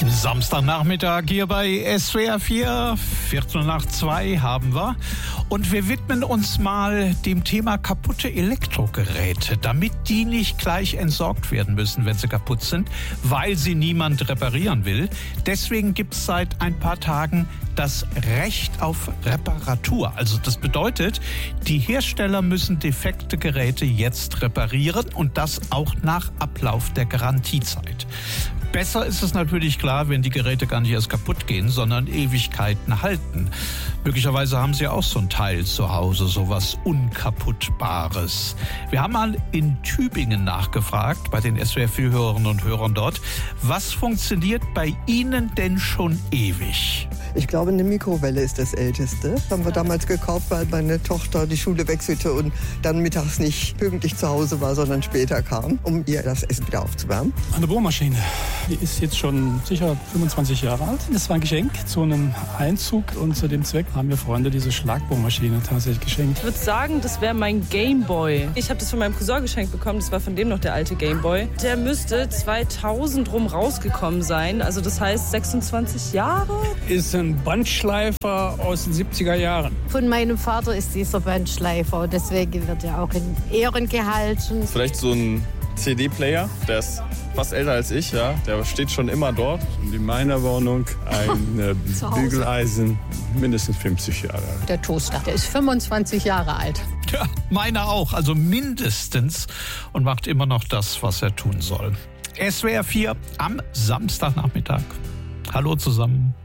Samstagnachmittag hier bei SWR 4, 2:15 haben wir. Und wir widmen uns mal dem Thema kaputte Elektrogeräte, damit die nicht gleich entsorgt werden müssen, wenn sie kaputt sind, weil sie niemand reparieren will. Deswegen gibt es seit ein paar Tagen das Recht auf Reparatur. Also das bedeutet, die Hersteller müssen defekte Geräte jetzt reparieren und das auch nach Ablauf der Garantiezeit. Besser ist es natürlich klar, wenn die Geräte gar nicht erst kaputt gehen, sondern Ewigkeiten halten. Möglicherweise haben Sie auch so ein Teil zu Hause, sowas Unkaputtbares. Wir haben mal in Tübingen nachgefragt, bei den SWR4-Hörerinnen und Hörern dort, was funktioniert bei Ihnen denn schon ewig? Ich glaube, eine Mikrowelle ist das Älteste. Das haben wir damals gekauft, weil meine Tochter die Schule wechselte und dann mittags nicht pünktlich zu Hause war, sondern später kam, um ihr das Essen wieder aufzuwärmen. Eine Bohrmaschine. Die ist jetzt schon sicher 25 Jahre alt. Das war ein Geschenk zu einem Einzug und zu dem Zweck haben mir Freunde diese Schlagbohrmaschine tatsächlich geschenkt. Ich würde sagen, das wäre mein Gameboy. Ich habe das von meinem Cousin geschenkt bekommen, das war von dem noch der alte Gameboy. Der müsste 2000 rum rausgekommen sein, also das heißt 26 Jahre. Ist ein Bandschleifer aus den 70er Jahren. Von meinem Vater ist dieser Bandschleifer und deswegen wird er auch in Ehren gehalten. Vielleicht so ein CD-Player, der ist fast älter als ich, ja. Der steht schon immer dort. Und in meiner Wohnung ein Bügeleisen, mindestens 50 Jahre alt. Der Toaster, der ist 25 Jahre alt. Ja, meiner auch, also mindestens, und macht immer noch das, was er tun soll. SWR 4 am Samstagnachmittag. Hallo zusammen.